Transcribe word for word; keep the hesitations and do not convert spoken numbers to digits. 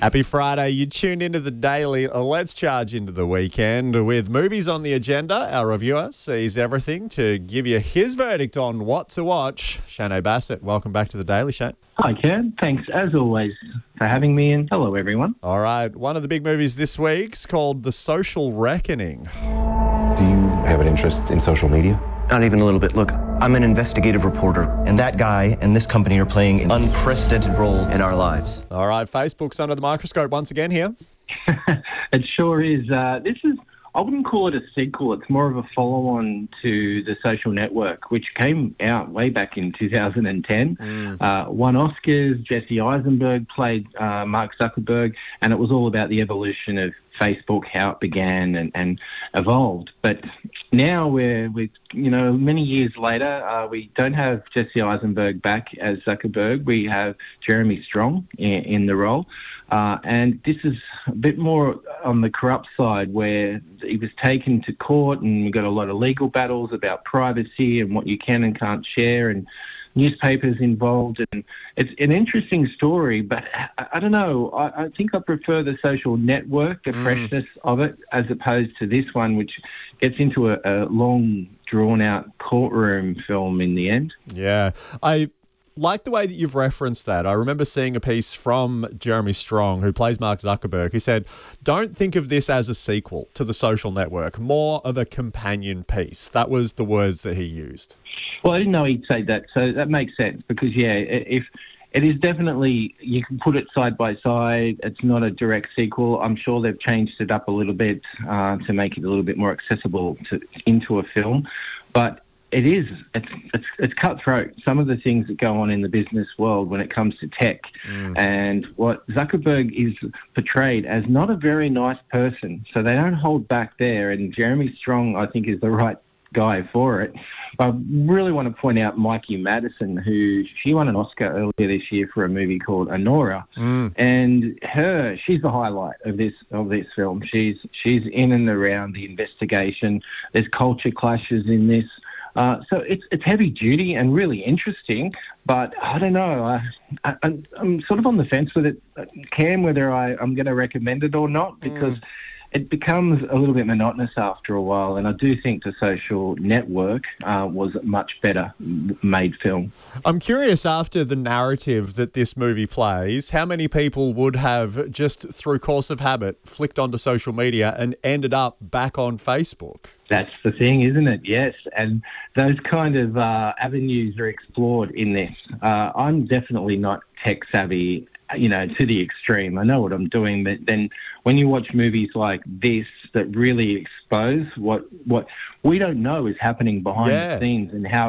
Happy Friday. You tuned into the Daily. Let's charge into the weekend with movies on the agenda. Our reviewer sees everything to give you his verdict on what to watch. Shane O'Bassett, welcome back to the Daily, Shane. Hi, Ken. Thanks, as always, for having me, and hello, everyone. All right. One of the big movies this week is called The Social Reckoning. Do you have an interest in social media? Not even a little bit. Look, I'm an investigative reporter, and that guy and this company are playing an unprecedented role in our lives. All right, Facebook's under the microscope once again here. It sure is. Uh, this is, I wouldn't call it a sequel. It's more of a follow-on to The Social Network, which came out way back in two thousand ten. Mm. Uh, won Oscars. Jesse Eisenberg played uh, Mark Zuckerberg, and it was all about the evolution of Facebook, how it began and, and evolved. But now we're, we, you know, many years later, uh, we don't have Jesse Eisenberg back as Zuckerberg. We have Jeremy Strong in, in the role. Uh, and this is a bit more on the corrupt side, where he was taken to court and we got a lot of legal battles about privacy and what you can and can't share, and newspapers involved. And it's an interesting story, but I, I don't know. I, I think I prefer The Social Network, the mm. freshness of it, as opposed to this one, which gets into a, a long, drawn-out courtroom film in the end. Yeah. I like the way that you've referenced that. I remember seeing a piece from Jeremy Strong, who plays Mark Zuckerberg, who said, don't think of this as a sequel to The Social Network, more of a companion piece. That was the words that he used. Well, I didn't know he'd say that, so that makes sense because, yeah, if it is definitely, you can put it side by side. It's not a direct sequel. I'm sure they've changed it up a little bit uh, to make it a little bit more accessible to, into a film, but it is. It's, it's it's cutthroat. Some of the things that go on in the business world when it comes to tech, mm. and what Zuckerberg is portrayed as not a very nice person. So they don't hold back there. And Jeremy Strong, I think, is the right guy for it. I really want to point out Mikey Madison, who she won an Oscar earlier this year for a movie called Anora, mm. and her, she's the highlight of this of this film. She's she's in and around the investigation. There's culture clashes in this. Uh, so it's it's heavy duty and really interesting, but I don't know. I, I, I'm sort of on the fence with it, Cam, whether I, I'm going to recommend it or not, because mm. it becomes a little bit monotonous after a while, and I do think The Social Network uh, was a much better made film. I'm curious, after the narrative that this movie plays, how many people would have, just through course of habit, flicked onto social media and ended up back on Facebook? That's the thing, isn't it? Yes, and those kind of uh, avenues are explored in this. Uh, I'm definitely not tech savvy, you know, to the extreme. I know what I'm doing, but then when you watch movies like this that really expose what what we don't know is happening behind yeah. the scenes and how